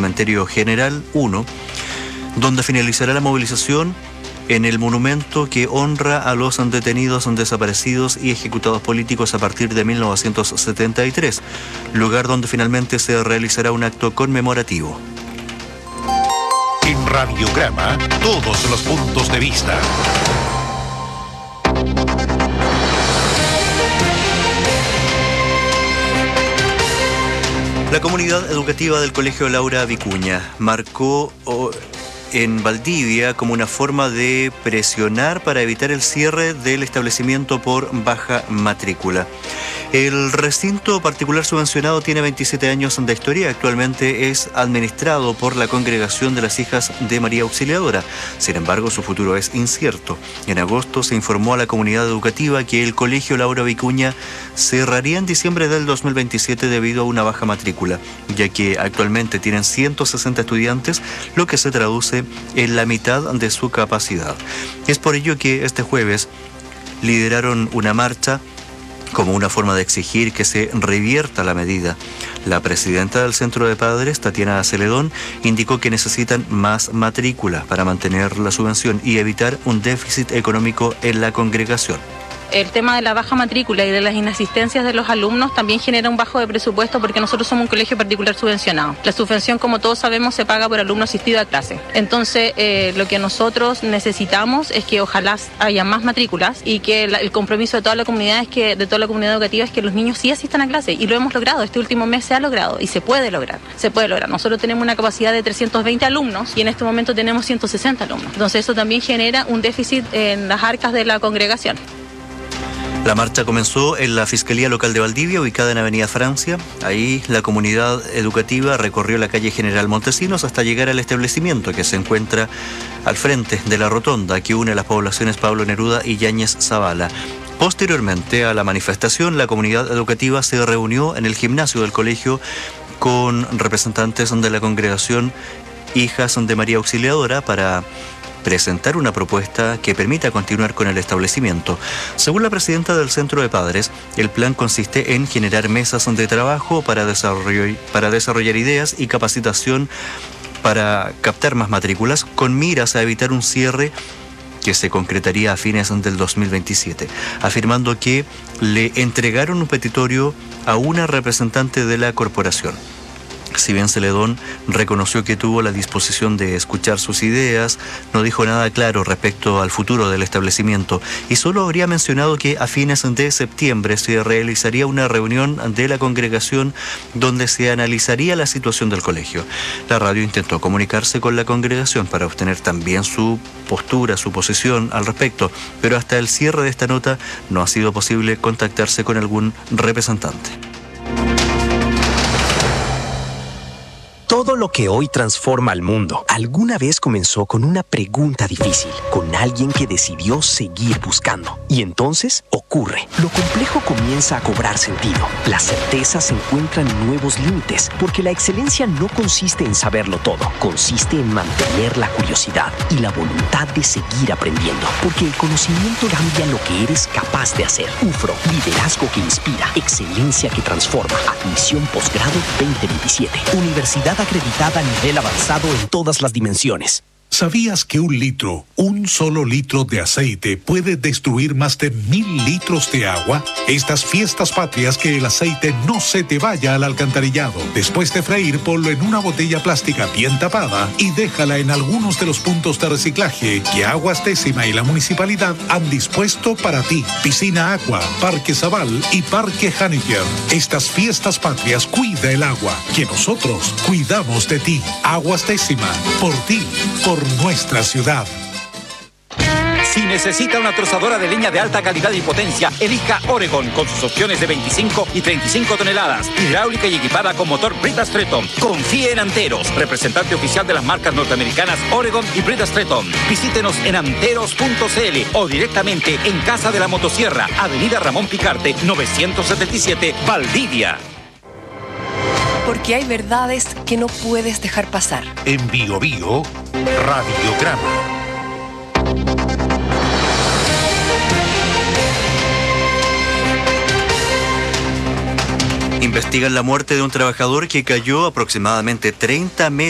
Cementerio General 1, donde finalizará la movilización en el monumento que honra a los detenidos, desaparecidos y ejecutados políticos a partir de 1973, lugar donde finalmente se realizará un acto conmemorativo. En Radiograma, todos los puntos de vista. La comunidad educativa del Colegio Laura Vicuña marcó en Valdivia como una forma de presionar para evitar el cierre del establecimiento por baja matrícula. El recinto particular subvencionado tiene 27 años de historia. Actualmente es administrado por la Congregación de las Hijas de María Auxiliadora. Sin embargo, su futuro es incierto. En agosto se informó a la comunidad educativa que el Colegio Laura Vicuña cerraría en diciembre del 2027 debido a una baja matrícula, ya que actualmente tienen 160 estudiantes, lo que se traduce en la mitad de su capacidad. Es por ello que este jueves lideraron una marcha como una forma de exigir que se revierta la medida. La presidenta del Centro de Padres, Tatiana Celedón, indicó que necesitan más matrículas para mantener la subvención y evitar un déficit económico en la congregación. El tema de la baja matrícula y de las inasistencias de los alumnos también genera un bajo de presupuesto porque nosotros somos un colegio particular subvencionado. La subvención, como todos sabemos, se paga por alumno asistido a clase. Entonces, lo que nosotros necesitamos es que ojalá haya más matrículas y que el compromiso de toda la comunidad de toda la comunidad educativa es que los niños sí asistan a clase, y lo hemos logrado. Este último mes se ha logrado y se puede lograr. Nosotros tenemos una capacidad de 320 alumnos y en este momento tenemos 160 alumnos. Entonces, eso también genera un déficit en las arcas de la congregación. La marcha comenzó en la Fiscalía Local de Valdivia, ubicada en Avenida Francia. Ahí la comunidad educativa recorrió la calle General Montesinos hasta llegar al establecimiento que se encuentra al frente de la rotonda que une a las poblaciones Pablo Neruda y Yáñez Zavala. Posteriormente a la manifestación, la comunidad educativa se reunió en el gimnasio del colegio con representantes de la congregación Hijas de María Auxiliadora para presentar una propuesta que permita continuar con el establecimiento. Según la presidenta del Centro de Padres, el plan consiste en generar mesas de trabajo para desarrollar ideas y capacitación para captar más matrículas, con miras a evitar un cierre que se concretaría a fines del 2027, afirmando que le entregaron un petitorio a una representante de la corporación. Si bien Celedón reconoció que tuvo la disposición de escuchar sus ideas, no dijo nada claro respecto al futuro del establecimiento y solo habría mencionado que a fines de septiembre se realizaría una reunión de la congregación donde se analizaría la situación del colegio. La radio intentó comunicarse con la congregación para obtener también su postura, su posición al respecto, pero hasta el cierre de esta nota no ha sido posible contactarse con algún representante. Todo lo que hoy transforma al mundo alguna vez comenzó con una pregunta difícil, con alguien que decidió seguir buscando. Y entonces ocurre. Lo complejo comienza a cobrar sentido. Las certezas encuentran nuevos límites, porque la excelencia no consiste en saberlo todo, consiste en mantener la curiosidad y la voluntad de seguir aprendiendo, porque el conocimiento cambia lo que eres capaz de hacer. UFRO, liderazgo que inspira, excelencia que transforma. Admisión posgrado 2027. Universidad acreditada a nivel avanzado en todas las dimensiones. ¿Sabías que un solo litro de aceite puede destruir más de 1000 litros de agua? Estas fiestas patrias, que el aceite no se te vaya al alcantarillado. Después de freír, ponlo en una botella plástica bien tapada y déjala en algunos de los puntos de reciclaje que Aguas Décima y la municipalidad han dispuesto para ti. Piscina Agua, Parque Zabal y Parque Haneker. Estas fiestas patrias, cuida el agua, que nosotros cuidamos de ti. Aguas Décima, por ti, por nuestra ciudad. Si necesita una trozadora de leña de alta calidad y potencia, elija Oregon con sus opciones de 25 y 35 toneladas, hidráulica y equipada con motor Brita Stretton. Confíe en Anteros, representante oficial de las marcas norteamericanas Oregon y Brita Stretton. Visítenos en anteros.cl o directamente en Casa de la Motosierra, Avenida Ramón Picarte, 977, Valdivia. Porque hay verdades que no puedes dejar pasar. En Bio Bio, Radiograma. Investigan la muerte de un trabajador que cayó aproximadamente 30 metros